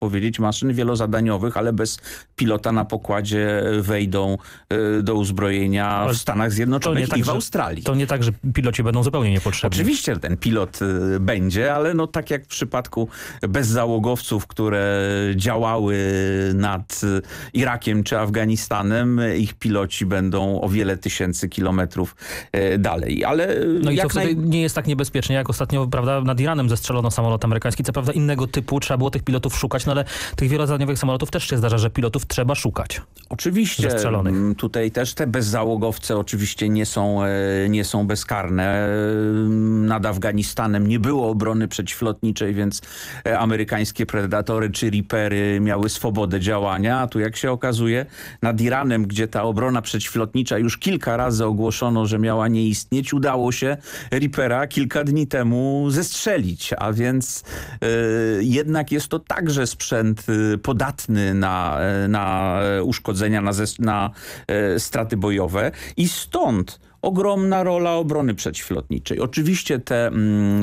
powiedzieć, maszyn wielozadaniowych, ale bez pilota na pokładzie wejdą do uzbrojenia w Stanach Zjednoczonych i w Australii. To nie tak, że piloci będą zupełnie niepotrzebni. Oczywiście ten pilot będzie, ale no tak jak w przypadku bezzałogowców, które działały nad Irakiem czy Afganistanem, ich piloci będą o wiele tysięcy kilometrów dalej. Ale no i to wtedy nie jest tak niebezpiecznie, jak ostatnio, prawda, nad Iranem zestrzelono samolot amerykański. Co prawda innego typu, trzeba było tych pilotów szukać, no ale tych wielozadaniowych samolotów też się zdarza, że pilotów trzeba szukać. Oczywiście. Zestrzelonych. Tutaj też te bezzałogowce oczywiście nie są bezkarne. Nad Afganistanem nie było obrony przeciwlotniczej, więc amerykańskie Predatory czy Reapery miały swobodę działania. A tu jak się okazuje nad Iranem, gdzie ta obrona przeciwlotnicza już kilka razy ogłoszono, że miała nie istnieć, udało się Reapera kilka dni temu zestrzelić. A więc jednak jest to także sprzęt podatny na uszkodzenia, na straty bojowe i stąd ogromna rola obrony przeciwlotniczej. Oczywiście te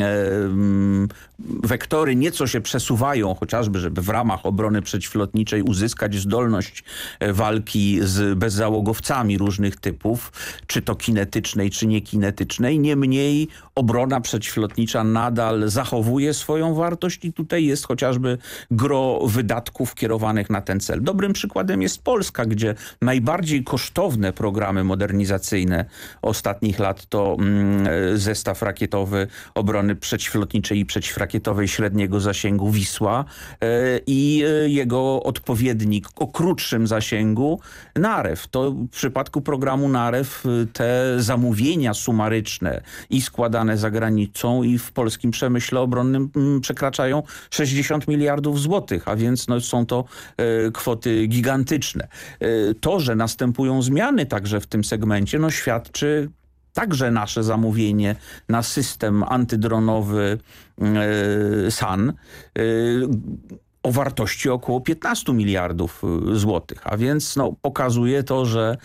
wektory nieco się przesuwają, chociażby, żeby w ramach obrony przeciwlotniczej uzyskać zdolność walki z bezzałogowcami różnych typów, czy to kinetycznej, czy niekinetycznej. Niemniej obrona przeciwlotnicza nadal zachowuje swoją wartość i tutaj jest chociażby gro wydatków kierowanych na ten cel. Dobrym przykładem jest Polska, gdzie najbardziej kosztowne programy modernizacyjne ostatnich lat to zestaw rakietowy obrony przeciwlotniczej i przeciwrakietowej średniego zasięgu Wisła i jego odpowiednik o krótszym zasięgu Narew. To w przypadku programu Narew te zamówienia sumaryczne i składane za granicą i w polskim przemyśle obronnym przekraczają 60 miliardów złotych, a więc no, są to kwoty gigantyczne. To, że następują zmiany także w tym segmencie, no świadczy także nasze zamówienie na system antydronowy SAN o wartości około 15 miliardów złotych. A więc no, pokazuje to,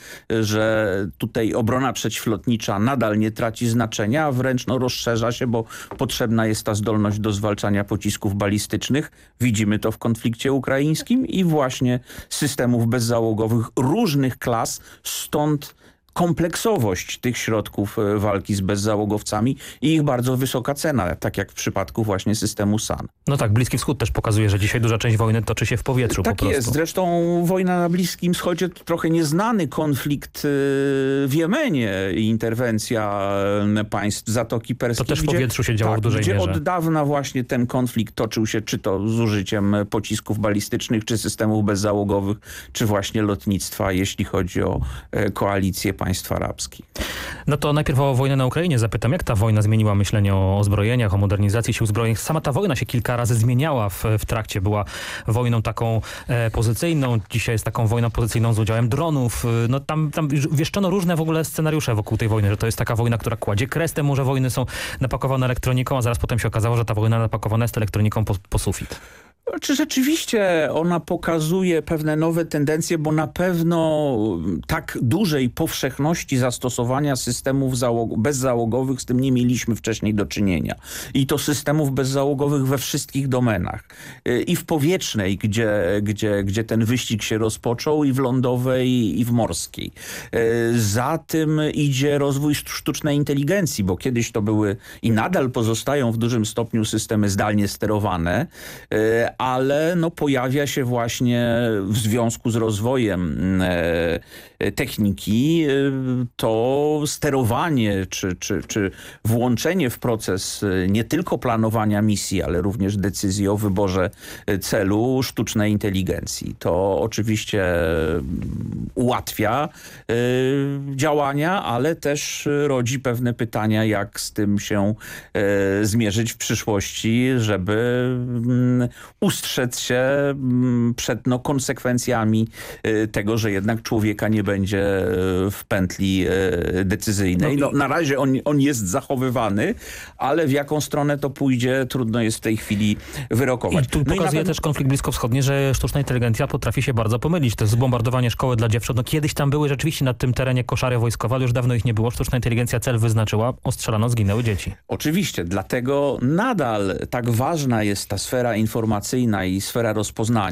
że tutaj obrona przeciwlotnicza nadal nie traci znaczenia, a wręcz no, rozszerza się, bo potrzebna jest ta zdolność do zwalczania pocisków balistycznych. Widzimy to w konflikcie ukraińskim i właśnie systemów bezzałogowych różnych klas, stąd kompleksowość tych środków walki z bezzałogowcami i ich bardzo wysoka cena, tak jak w przypadku właśnie systemu SAN. No tak, Bliski Wschód też pokazuje, że dzisiaj duża część wojny toczy się w powietrzu. Tak po prostu. jest. Zresztą wojna na Bliskim Wschodzie to trochę nieznany konflikt w Jemenie i interwencja państw Zatoki Perskiej. To też w powietrzu się działo w dużej mierze. Od dawna właśnie ten konflikt toczył się czy to z użyciem pocisków balistycznych, czy systemów bezzałogowych, czy właśnie lotnictwa, jeśli chodzi o koalicję państw arabskich. No to najpierw o wojnę na Ukrainie zapytam. Jak ta wojna zmieniła myślenie o zbrojeniach, o modernizacji sił zbrojnych? Sama ta wojna się kilka razy zmieniała w trakcie. Była wojną taką pozycyjną. Dzisiaj jest taką wojną pozycyjną z udziałem dronów. No tam wieszczono różne w ogóle scenariusze wokół tej wojny, że to jest taka wojna, która kładzie kres temu, że wojny są napakowane elektroniką, a zaraz potem się okazało, że ta wojna napakowana jest elektroniką po sufit. Czy rzeczywiście ona pokazuje pewne nowe tendencje, bo na pewno tak dużej powszechności zastosowania systemów bezzałogowych z tym nie mieliśmy wcześniej do czynienia. I to systemów bezzałogowych we wszystkich domenach. I w powietrznej, gdzie ten wyścig się rozpoczął, i w lądowej, i w morskiej. Za tym idzie rozwój sztucznej inteligencji, bo kiedyś to były i nadal pozostają w dużym stopniu systemy zdalnie sterowane, ale no, pojawia się właśnie w związku z rozwojem techniki to sterowanie czy włączenie w proces nie tylko planowania misji, ale również decyzji o wyborze celu sztucznej inteligencji. To oczywiście ułatwia działania, ale też rodzi pewne pytania, jak z tym się zmierzyć w przyszłości, żeby ustrzec się przed konsekwencjami tego, że jednak człowieka nie będzie w pętli decyzyjnej. No, na razie on jest zachowywany, ale w jaką stronę to pójdzie, trudno jest w tej chwili wyrokować. I tu pokazuje też konflikt bliskowschodni, że sztuczna inteligencja potrafi się bardzo pomylić. To jest zbombardowanie szkoły dla dziewcząt. No, kiedyś tam były rzeczywiście na tym terenie koszary wojskowe, ale już dawno ich nie było. Sztuczna inteligencja cel wyznaczyła, ostrzelano, zginęły dzieci. Oczywiście, dlatego nadal tak ważna jest ta sfera informacyjna, nawigacyjna i sfera rozpoznania